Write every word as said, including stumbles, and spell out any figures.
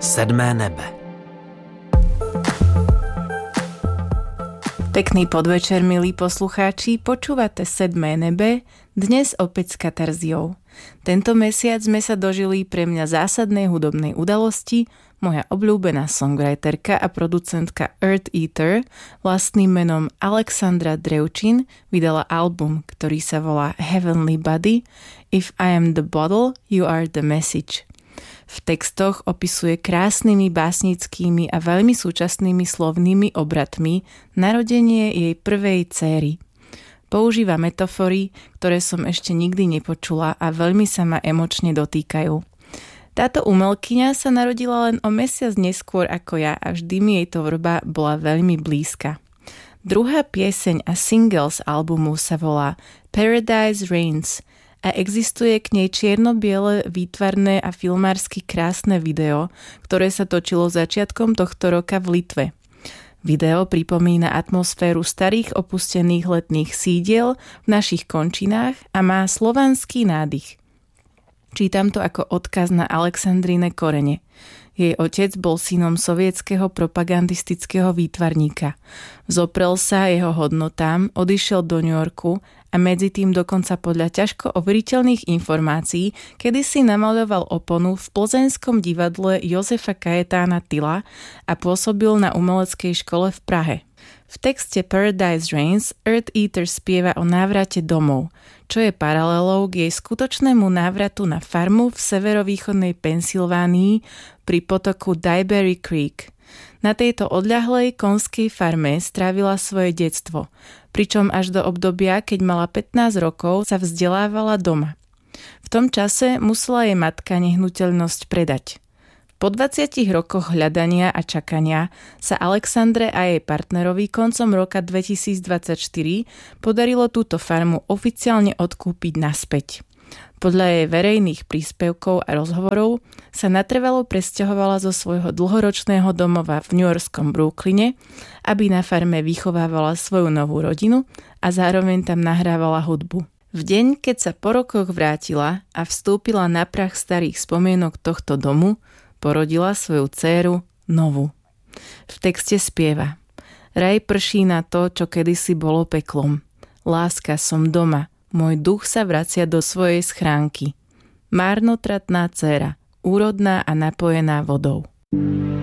Sedmé nebe. Pekný podvečer, milí poslucháči, počúvate Sedmé nebe, dnes opäť s Katarziou. Tento mesiac sme sa dožili pre mňa zásadnej hudobnej udalosti. Moja obľúbená songwriterka a producentka Earth Eater vlastným menom Alexandra Drevčin vydala album, ktorý sa volá Heavenly Body. If I am the bottle, you are the message. V textoch opisuje krásnymi básnickými a veľmi súčasnými slovnými obratmi narodenie jej prvej céry. Používa metafory, ktoré som ešte nikdy nepočula a veľmi sa ma emočne dotýkajú. Táto umelkyňa sa narodila len o mesiac neskôr ako ja a vždy mi jej tvorba bola veľmi blízka. Druhá pieseň a single z albumu sa volá Paradise Reigns a existuje k nej čierno-biele výtvarné a filmársky krásne video, ktoré sa točilo začiatkom tohto roka v Litve. Video pripomína atmosféru starých opustených letných sídiel v našich končinách a má slovanský nádych. Čítam to ako odkaz na Alexandrine korene. Jej otec bol synom sovietskeho propagandistického výtvarníka. Zoprel sa jeho hodnotám, odišiel do New Yorku a medzi tým dokonca podľa ťažko overiteľných informácií kedysi namaľoval oponu v plzeňskom divadle Jozefa Kajetána Tyla a pôsobil na umeleckej škole v Prahe. V texte Paradise Reigns Earth Eater spieva o návrate domov, čo je paralelou k jej skutočnému návratu na farmu v severovýchodnej Pensylvánii pri potoku Dyeberry Creek. Na tejto odľahlej konskej farme strávila svoje detstvo, pričom až do obdobia, keď mala pätnásť rokov, sa vzdelávala doma. V tom čase musela jej matka nehnuteľnosť predať. Po dvadsiatich rokoch hľadania a čakania sa Alexandre a jej partnerovi koncom roka dvetisícdvadsaťštyri podarilo túto farmu oficiálne odkúpiť naspäť. Podľa jej verejných príspevkov a rozhovorov sa natrvalo presťahovala zo svojho dlhoročného domova v newyorskom Brooklyne, aby na farme vychovávala svoju novú rodinu a zároveň tam nahrávala hudbu. V deň, keď sa po rokoch vrátila a vstúpila na prah starých spomienok tohto domu, porodila svoju dcéru Novu. V texte spieva: Raj prší na to, čo kedysi bolo peklom. Láska, som doma, môj duch sa vracia do svojej schránky. Márnotratná dcéra, úrodná a napojená vodou.